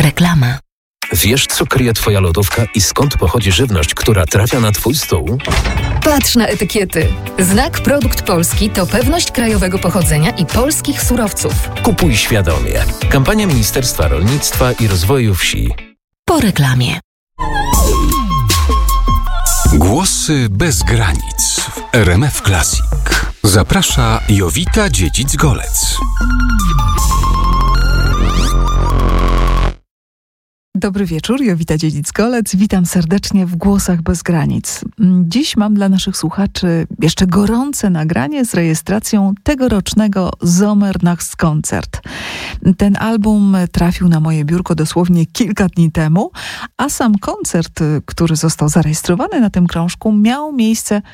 Reklama. Wiesz, co kryje Twoja lodówka i skąd pochodzi żywność, która trafia na Twój stół? Patrz na etykiety. Znak Produkt Polski to pewność krajowego pochodzenia i polskich surowców. Kupuj świadomie. Kampania Ministerstwa Rolnictwa i Rozwoju Wsi. Po reklamie. Głosy bez granic w RMF Classic. Zaprasza Jowita Dziedzic-Golec. Dobry wieczór, Jowita Dziedzic-Golec. Witam serdecznie w Głosach bez granic. Dziś mam dla naszych słuchaczy jeszcze gorące nagranie z rejestracją tegorocznego Sommernachtskoncert. Ten album trafił na moje biurko dosłownie kilka dni temu, a sam koncert, który został zarejestrowany na tym krążku, miał miejsce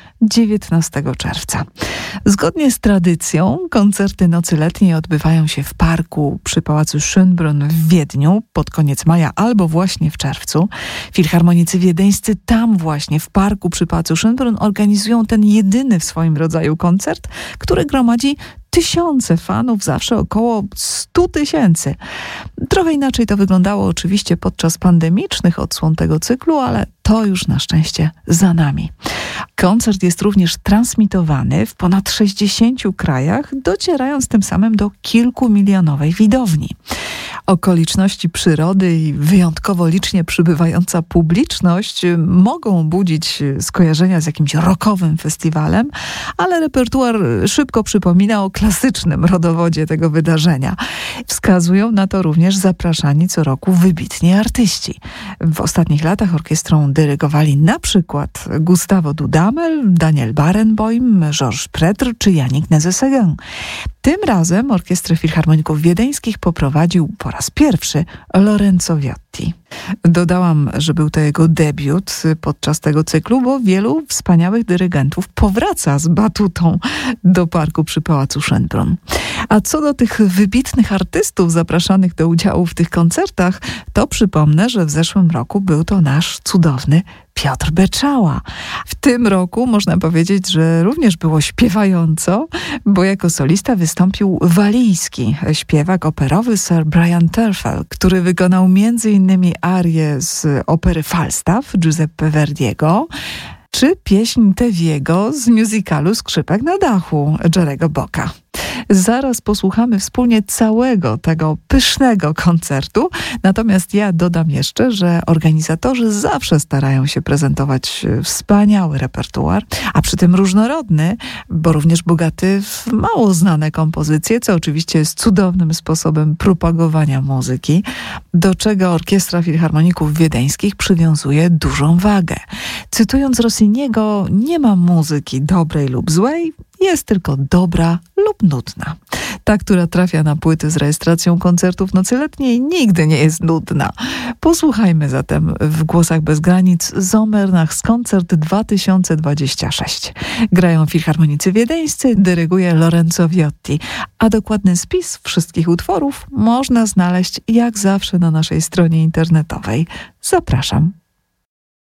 19 czerwca. Zgodnie z tradycją koncerty nocy letniej odbywają się w parku przy Pałacu Schönbrunn w Wiedniu pod koniec maja albo właśnie w czerwcu. Filharmonicy wiedeńscy tam właśnie w parku przy Pałacu Schönbrunn organizują ten jedyny w swoim rodzaju koncert, który gromadzi tysiące fanów, zawsze około 100 000. Trochę inaczej to wyglądało oczywiście podczas pandemicznych odsłon tego cyklu, ale to już na szczęście za nami. Koncert jest również transmitowany w ponad 60 krajach, docierając tym samym do kilkumilionowej widowni. Okoliczności przyrody i wyjątkowo licznie przybywająca publiczność mogą budzić skojarzenia z jakimś rockowym festiwalem, ale repertuar szybko przypomina o klasycznym rodowodzie tego wydarzenia. Wskazują na to również zapraszani co roku wybitni artyści. W ostatnich latach orkiestrą dyrygowali na przykład Gustavo Dudamel, Daniel Barenboim, Georges Prêtre czy Yannick Nézet-Séguin. Tym razem Orkiestrę Filharmoników Wiedeńskich poprowadził po raz pierwszy Lorenzo Viotti. Dodałam, że był to jego debiut podczas tego cyklu, bo wielu wspaniałych dyrygentów powraca z batutą do parku przy Pałacu Schönbrunn. A co do tych wybitnych artystów zapraszanych do udziału w tych koncertach, to przypomnę, że w zeszłym roku był to nasz cudowny Piotr Beczała. W tym roku można powiedzieć, że również było śpiewająco, bo jako solista wystąpił walijski śpiewak operowy Sir Brian Terfel, który wykonał m.in. arię z opery Falstaff Giuseppe Verdiego, czy pieśń Teviego z musicalu Skrzypek na dachu Jerry'ego Bocca. Zaraz posłuchamy wspólnie całego tego pysznego koncertu, natomiast ja dodam jeszcze, że organizatorzy zawsze starają się prezentować wspaniały repertuar, a przy tym różnorodny, bo również bogaty w mało znane kompozycje, co oczywiście jest cudownym sposobem propagowania muzyki, do czego Orkiestra Filharmoników Wiedeńskich przywiązuje dużą wagę. Cytując Rossiniego, nie ma muzyki dobrej lub złej, jest tylko dobra lub nudna. Ta, która trafia na płyty z rejestracją koncertów nocy letniej, nigdy nie jest nudna. Posłuchajmy zatem w Głosach bez granic Sommernachtskoncert 2026. Grają filharmonicy wiedeńscy, dyryguje Lorenzo Viotti, a dokładny spis wszystkich utworów można znaleźć jak zawsze na naszej stronie internetowej. Zapraszam.